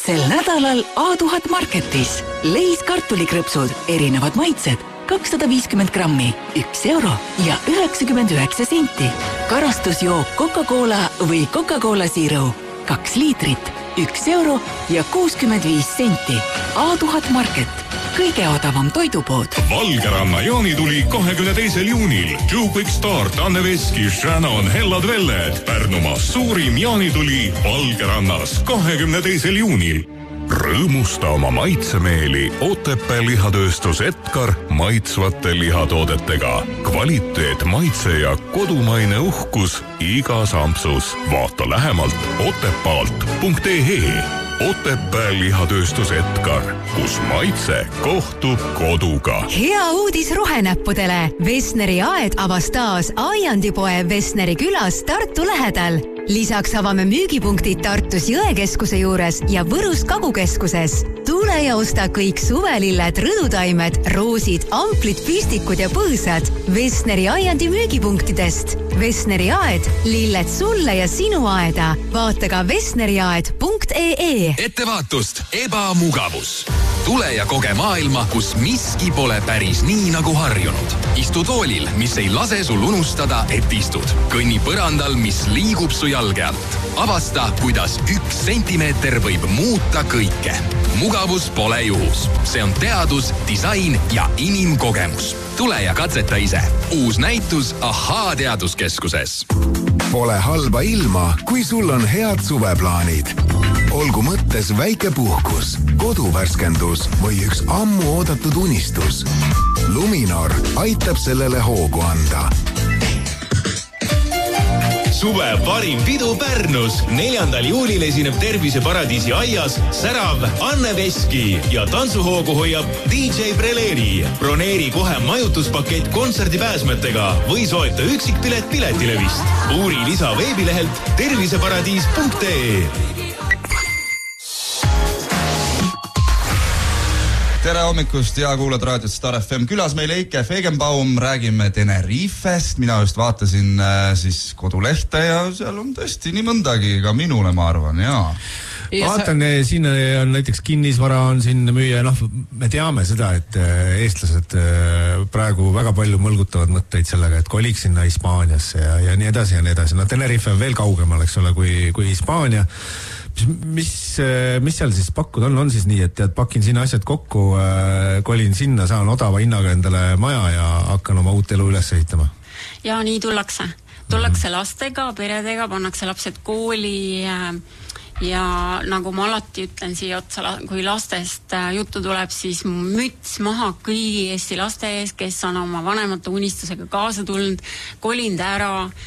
Sel nädalal A1000 Marketis leis kartulikrõpsud, erinevad maitsed, 250 grammi, 1 euro ja 99 senti. Karastusjook Coca-Cola või Coca-Cola Zero, 2 liitrit, 1 euro ja 65 senti. A1000 Market, kõige odavam toidupood. Valgeranna jaanituli 22. juunil. Joe Quick Start, Anne Veski, Shannon, Hellad Velled. Pärnumaa suurim jaanituli Valgerannas 22. juunil. Rõõmusta oma maitsemeeli Otepää lihatööstus Edgar maitsvate lihatoodetega. Kvaliteet, maitse ja kodumaine uhkus igas ampsus. Vaata lähemalt otepaalt.ee. Otepää lihatööstus Edgar, kus maitse kohtub koduga. Hea uudis rohenäppudele. Vesneri aed avas taas aiandipoe Vesneri külas Tartu lähedal. Lisaks avame müügipunktid Tartus Jõekeskuse juures ja Võrus Kagukeskuses. Tule ja osta kõik suvelilled, rõdutaimed, roosid, amplid, pistikud ja põõsad Vesneri aiandi müügipunktidest. Vesneri aed, lilled sulle ja sinu aeda. Vaata ka vesneriaed.ee. Ettevaatust, ebamugavus. Tule ja koge maailma, kus miski pole päris nii nagu harjunud. Istu toolil, mis ei lase sul unustada, et istud. Kõnni põrandal, mis liigub su jalge alt. Avasta, kuidas 1 sentimeeter võib muuta kõike. Mugavus pole juhus. See on teadus, disain ja inimkogemus. Tule ja katseta ise. Uus näitus Ahaa teaduskeskuses. Pole halba ilma, kui sul on head suveplaanid. Olgu mõttes väike puhkus, koduvärskendus või üks ammu oodatud unistus. Luminor aitab sellele hoogu anda. Suve parim pidu Pärnus. 4. juulil esineb Terviseparadiisi aias särav Anne Veski ja tantsuhoogu hoiab DJ Preleri. Broneeri kohe majutuspakett kontserdipääsmetega või soeta üksikpilet Piletilevist. Uuri lisa veebilehelt terviseparadiis.ee. Tere hommikust ja kuulad raadiot Star FM. Külas meil Eike Fegenbaum, räägime Tenerifest. Mina just vaatasin siis kodulehte ja seal on tõesti nii mõndagi, ka minule ma arvan, jaa. Vaatan, siin on näiteks kinnisvara on siin müüa, me teame seda, et eestlased praegu väga palju mõlgutavad mõtteid sellega, et koliks sinna Hispaaniasse ja nii edasi ja nii edasi. Tenerife on veel kaugemal, eks ole, kui Hispaania. Mis seal siis pakkuda on siis nii, et pakin sinna asjad kokku, kolin sinna, saan odava hinnaga endale maja ja hakkan oma uut elu üles ehitama? Ja nii tullakse lastega, peredega, pannakse lapsed kooli ja nagu ma alati ütlen siia otsa, kui lastest juttu tuleb, siis müts maha kõigi Eesti laste ees, kes on oma vanemate unistusega kaasa tulnud, kolind ära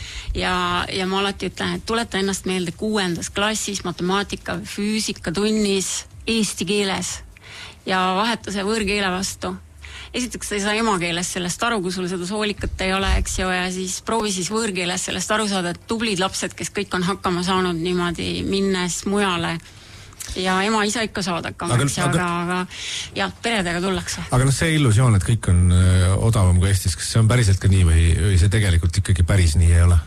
ja ma alati ütlen, et tuleta ennast meelde 6. klassis matemaatika või füüsika tunnis eesti keeles ja vaheta see võõrkeele vastu. Esiteks sa ei saa emakeeles sellest aru, kui sul seda soolikat ei ole, eks ju, ja siis proovi siis võõrkeeles sellest aru saada, et tublid lapsed, kes kõik on hakkama saanud niimoodi minnes mujale ja ema-isa ikka saad hakkama, aga ja peredega tullakse. Aga see illusioon, et kõik on odavam kui Eestis, kas see on päriselt ka nii või see tegelikult ikkagi päris nii ei ole?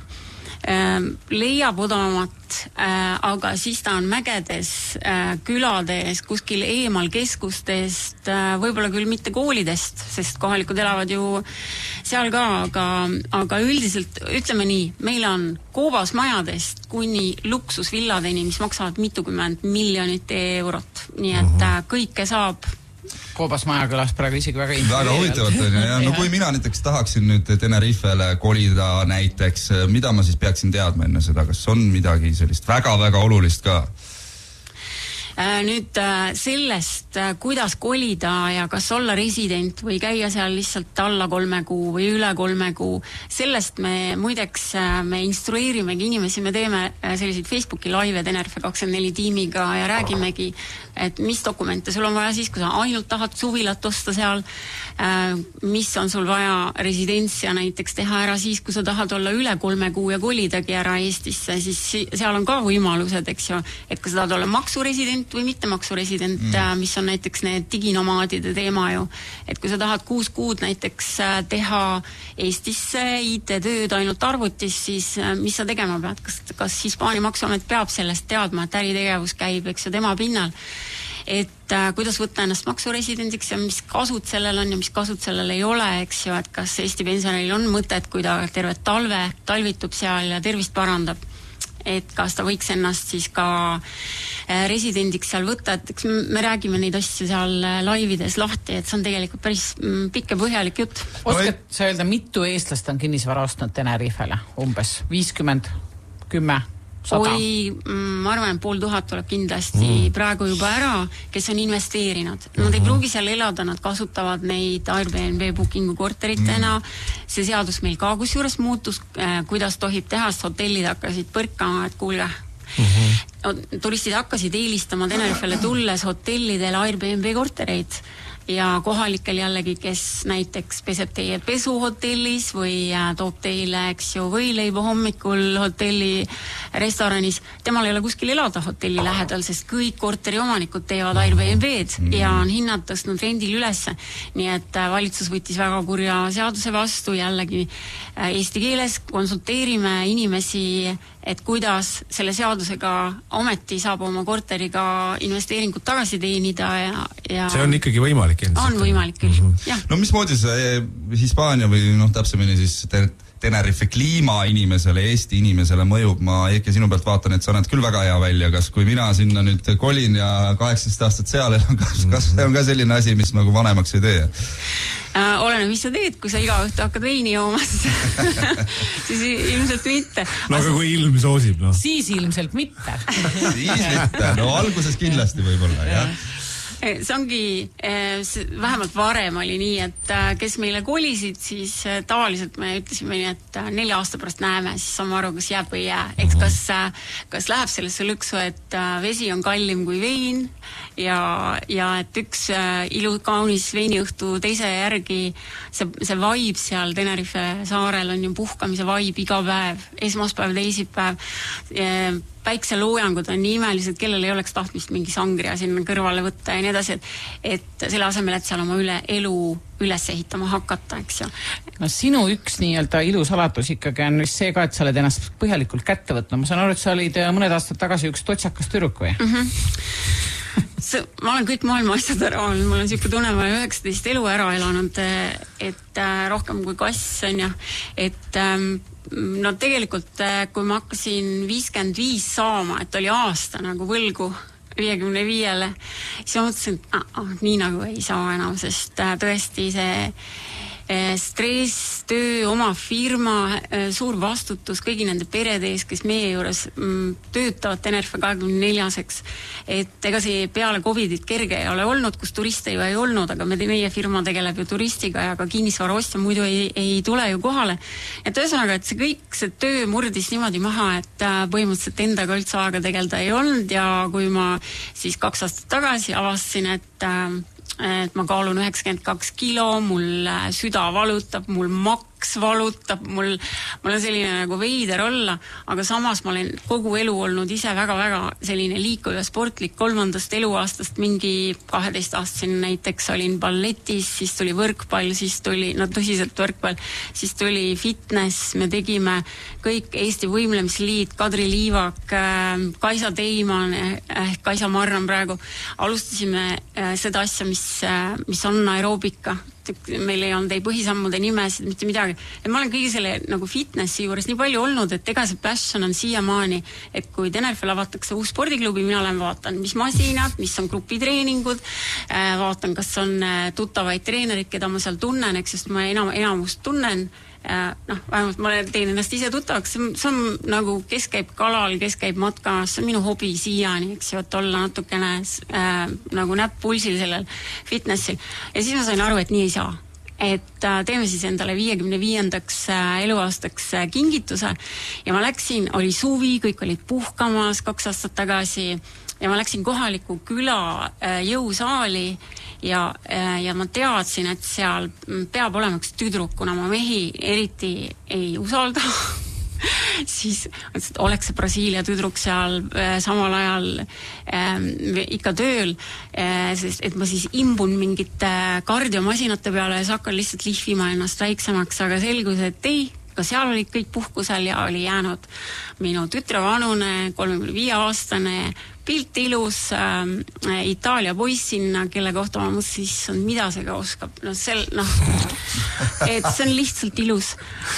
Leiab odavamat, aga siis ta on mägedes, külades, kuskil eemal keskustest, võib-olla küll mitte koolidest, sest kohalikud elavad ju seal ka, aga üldiselt ütleme nii, meil on koobasmajadest kuni luksusvilladeni, mis maksavad mitukümmend miljonit eurot, nii et kõike saab. Koobasmaja kõlas praegu isegi väga huvitavalt on ja no kui mina näiteks tahaksin nüüd Tenerifele kolida näiteks, mida ma siis peaksin teadma enne seda, kas on midagi sellist väga-väga olulist ka? Nüüd sellest, kuidas kolida ja kas olla resident või käia seal lihtsalt alla 3 kuu või üle 3 kuu, sellest me muideks me instrueerimegi inimesi, me teeme selliseid Facebooki laive Tenerife 24 tiimiga ja räägimegi, et mis dokumente sul on vaja siis, kui sa ainult tahad suvilat osta seal, mis on sul vaja residentsia näiteks teha ära siis, kui sa tahad olla üle 3 kuu ja kolidagi ära Eestisse, siis seal on ka võimalused, eks ju, et kui sa tahad olla maksuresident, või mitte maksuresident, mis on näiteks need diginomaadide teema ju, et kui sa tahad 6 kuud näiteks teha Eestisse IT-tööd ainult arvutis, siis mis sa tegema pead, kas Hispaania maksuamet peab sellest teadma, et äritegevus käib, eks ju, tema pinnal, et kuidas võtta ennast maksuresidendiks ja mis kasud sellel on ja mis kasud sellel ei ole, eks ju, et kas Eesti pensionäril on mõtet, kui ta terve talve talvitub seal ja tervist parandab, et kas ta võiks ennast siis ka residendiks seal võtta, et eks me räägime neid asju seal laivides lahti, et see on tegelikult päris pikk ja põhjalik jutt. Oskad sa öelda, mitu eestlast on kinnisvara ostnud Tenerifele? Umbes 50, 10, 100? Oi, ma arvan, 500 tuleb kindlasti praegu juba ära, kes on investeerinud. Nad ei pruugi seal elada, nad kasutavad neid Airbnb bookingu korteritena. See seadus meil ka kusjuures muutus, kuidas tohib teha, sest hotellid hakkasid põrkama, et kuulge, turistid hakkasid eelistama Tenerifele tulles hotellidele Airbnb kortereid ja kohalikel jällegi, kes näiteks peseb teie pesuhotellis või toob teile, eks ju, võileiba hommikul hotelli restoranis, temal ei ole kuskil elada hotelli lähedal, sest kõik korteriomanikud teevad Airbnb-d ja on hinnad tõstnud rendil ülesse. Nii et valitsus võttis väga kurja seaduse vastu, jällegi eesti keeles konsulteerime inimesi, et kuidas selle seadusega ometi saab oma korteriga investeeringut tagasi teenida ja see on ikkagi võimalik endiselt. On võimalik küll, jah. No mismoodi see Hispaania või täpsemini siis Tenerife kliima inimesele, Eesti inimesele mõjub? Ma Eike sinu pealt vaatan, et sa näed küll väga hea välja, kas kui mina sinna nüüd kolin ja 18 aastat seal, kas see on ka selline asi, mis nagu vanemaks ei tee? Oleneb, mis sa teed, kui sa iga õhtu hakkad veini joomas, siis ilmselt mitte. No aga kui ilm soosib, no? Siis ilmselt mitte. Siis mitte, no alguses kindlasti võib-olla, jah. See ongi, vähemalt varem oli nii, et kes meile kolisid, siis tavaliselt me ütlesime nii, et 4 aasta pärast näeme, siis saame aru, kas jääb või jää. Eks kas läheb sellesse lõksu, et vesi on kallim kui vein ja et üks kaunis veiniõhtu teise järgi see vibe seal Tenerife saarel on ju puhkamise vibe iga päev, esmaspäev, teisipäev, päikseloojangud on nii imelised, kellel ei oleks tahtmist mingi sangria sinna kõrvale võtta ja nii edasi, et selle asemel, et seal oma elu üles ehitama hakata, eks ju. No sinu üks nii-öelda ilusalatus ikkagi on vist see ka, et sa oled ennast põhjalikult kätte võtnud. Ma saan aru, et sa olid mõned aastad tagasi üks totsakas tüdruk või? Ma olen kõik maailma asjad ära olnud, mul on siuke tunne, ma olen 19 elu ära elanud, et rohkem kui kass on ja, et no tegelikult, kui ma hakkasin 55 saama, et oli aasta nagu võlgu 55-le, siis ma mõtlesin, et nii nagu ei saa enam, sest tõesti see stress, töö, oma firma, suur vastutus kõigi nende perede ees, kes meie juures töötavad Tenerife 24-seks, et ega see peale Covidit kerge ei ole olnud, kus turiste ju ei olnud, aga meie firma tegeleb ju turistiga ja ka kinnisvara ostja muidu ei tule ju kohale. Et ühesõnaga, et see kõik, see töö murdis niimoodi maha, et põhimõtteliselt endaga üldse aega tegelda ei olnud ja kui ma siis 2 aastat tagasi avastasin, et ma kaalun 92 kilo, mul süda valutab, mul maks valutab, mul on selline nagu veider olla, aga samas ma olen kogu elu olnud ise väga-väga selline liikuv ja sportlik 3. eluaastast mingi 12-aastaseni näiteks olin balletis, siis tuli võrkpall, siis tuli, no tõsiselt võrkpall, siis tuli fitness, me tegime kõik Eesti Võimlemisliit, Kadri Liivak, Kaisa Teiman, Kaisa Marran praegu, alustasime seda asja, mis on aeroobika. Meil ei olnud ei põhisammude nimesid, mitte midagi. Et ma olen kõige selle nagu fitnessi juures nii palju olnud, et ega see passion on siiamaani, et kui Tenerifel avatakse uus spordiklubi, mina olen vaatan, mis masinad, mis on grupitreeningud, vaatan, kas on tuttavaid treenerid, keda ma seal tunnen, sest ma enamust tunnen, vähemalt ma teen ennast ise tuttavaks, see on nagu kes käib kalal, kes käib matkamas, see on minu hobi siiani, eks ju, et olla natukene nagu näpp pulsil sellel fitnessil ja siis ma sain aru, et nii ei saa, et teeme siis endale 55. eluaastaks kingituse ja ma läksin, oli suvi, kõik olid puhkamas 2 aastat tagasi ja ma läksin kohaliku küla jõusaali ja ma teadsin, et seal peab olema üks tüdruk, kuna ma mehi eriti ei usalda siis oleks see Brasiilia tüdruk seal samal ajal ikka tööl, sest et ma siis imbun mingite kardiomasinate peale ja siis hakkan lihtsalt lihvima ennast väiksemaks, aga selgus, et ei, ka seal olid kõik puhkusel ja oli jäänud minu tütrevanune 35-aastane pilt ilus Itaalia poiss sinna, kelle kohta ma mõtlesin, issand, mida see ka oskab. Et see on lihtsalt ilus.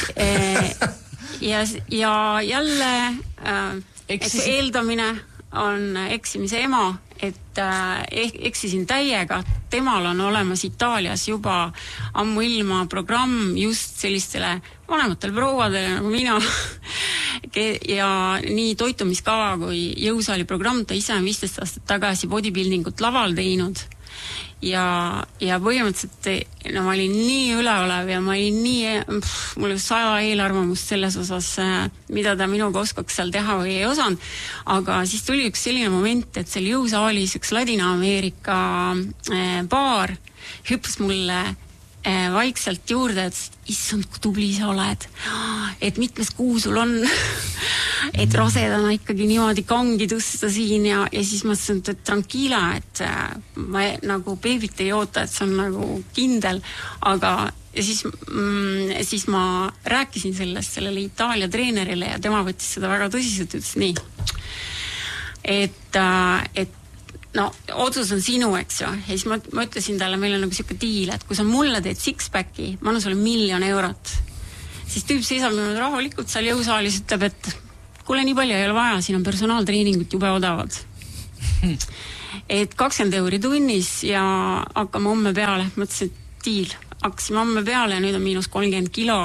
Ja jälle see eeldamine on eksimise ema, et eksisin täiega. Temal on olemas Itaalias juba ammuilma programm just sellistele vanematel prouadele nagu mina ja nii toitumiskava kui jõusaali programm, ta ise on 15 aastat tagasi bodybuildingut laval teinud ja põhimõtteliselt no, ma olin nii üleolev ja ma olin nii, mul oli 100 eelarvamust selles osas, mida ta minuga oskaks seal teha või ei osanud, aga siis tuli üks selline moment, et seal jõusaalis üks Ladina-Ameerika baar hüppas mulle vaikselt juurde, et issand, kui tubli sa oled, et mitmes kuu sul on, et rasedana ikkagi niimoodi kangi tõsta siin ja siis ma ütlesin, et tranquila, et ma nagu beebit ei oota, et see on nagu kindel, aga ja siis ma rääkisin sellest sellele Itaalia treenerile ja tema võttis seda väga tõsiselt, ütles nii, et no, otsus on sinu, eks ju. Ja siis ma ütlesin talle, meil on nagu siuke diil, et kui sa mulle teed six-packi, ma annan sulle $1 000 000. Siis tüüp seisab niimoodi rahulikult seal jõusaalis, ütleb, et kuule, nii palju ei ole vaja, siin on personaaltreeningut jube odavad. Et 20 € tunnis ja hakkame homme peale. Mõtlesin, et diil. Hakkasime homme peale ja nüüd on -30 kilo.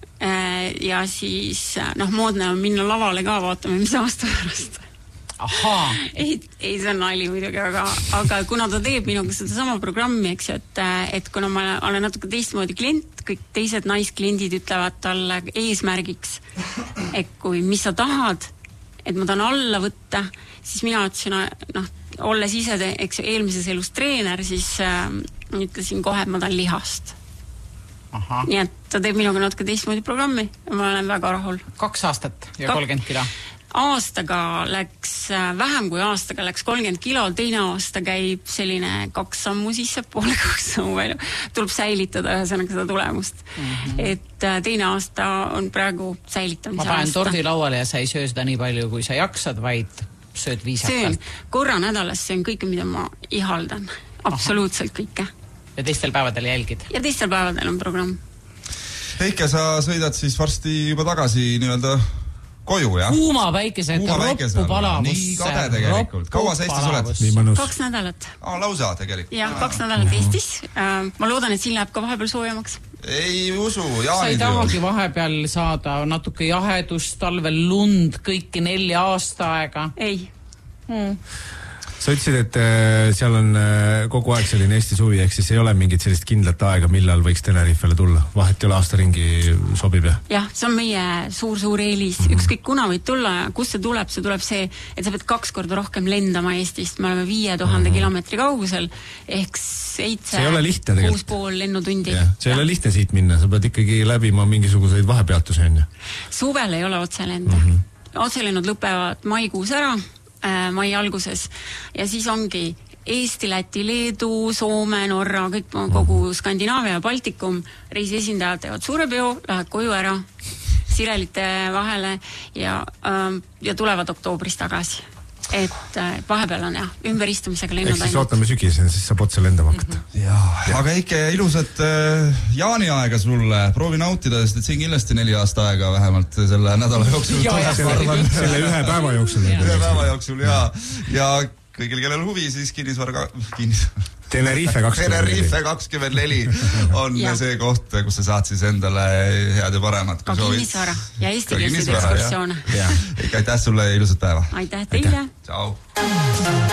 Ja siis, moodne on minna lavale ka, vaatame, mis aasta pärast. Ahaa. Ei, see on nali muidugi, aga kuna ta teeb minuga seda sama programmi, eks ju, et kuna ma olen natuke teistmoodi klient, kõik teised naiskliendid ütlevad talle eesmärgiks, et kui mis sa tahad, et ma tahan alla võtta, siis mina ütlesin, olles ise, eks ju, eelmises elus treener, siis ütlesin kohe, et ma tahan lihast. Aha. Nii et ta teeb minuga natuke teistmoodi programmi ja ma olen väga rahul. 2 aastat ja 30 kilo. Aastaga läks, vähem kui aastaga läks 30 kilo, teine aasta käib selline 2 sammu sisse, poole 2 sammu palju. Tuleb säilitada ühesõnaga seda tulemust. Et teine aasta on praegu säilitamise aasta. Ma panen tordi lauale ja sa ei söö seda nii palju, kui sa jaksad, vaid sööd viisakalt. Söön korra nädalas, see on kõike, mida ma ihaldan. Absoluutselt kõike. Ja teistel päevadel jälgid? Ja teistel päevadel on programm. Heike, sa sõidad siis varsti juba tagasi nii-öelda koju, jah? Kuuma päikesega, roppu palavus. Nii kade tegelikult. Kaua sa Eestis oled? Nii mõnus. 2 nädalat. Lausa tegelikult. Ja, 2 nädalat Eestis. Ma loodan, et siin läheb ka vahepeal soojamaks. Ei usu, Sa ei tahagi vahepeal saada natuke jahedust, talvel lund, kõiki 4 aasta aega? Ei. Sa ütlesid, et seal on kogu aeg selline Eesti suvi, ehk siis ei ole mingit sellist kindlat aega, millal võiks Tenerifele tulla. Vahet ei ole aasta ringi sobib, jah? Jah, see on meie suur eelis. Ükskõik kuna võid tulla ja kus see tuleb see, et sa pead 2 korda rohkem lendama Eestist. Me oleme 5000 kilomeetri kaugusel ehk 7-6,5 lennutundi. See ei ole lihtne siit minna, sa pead ikkagi läbima mingisuguseid vahepeatusi, on ju? Suvel ei ole otselende. Otselennud lõpevad maikuus ära, mai alguses ja siis ongi Eesti, Läti, Leedu, Soome, Norra, kõik kogu Skandinaavia ja Baltikum reisi esindajad teevad suure peo, lähevad koju ära Sirelite vahele ja tulevad oktoobris tagasi. Et vahepeal on ümberistumisega lennud ainult. Ehk siis ootame sügiseni, siis saab otse lendama hakata. Aga Heike, ilusat jaaniaega sulle. Proovi nautida, sest et siin kindlasti 4 aasta aega vähemalt selle nädala jooksul. Selle 1 päeva jooksul. 1 päeva jooksul, ja kõigil, kellel huvi, siis Tenerife 24 on see koht, kus sa saad siis endale head ja paremat. Ka kinnisvara ja eestikeelseid ekskursioone. Aitäh sulle ja ilusat päeva. Aitäh teile. Ciao.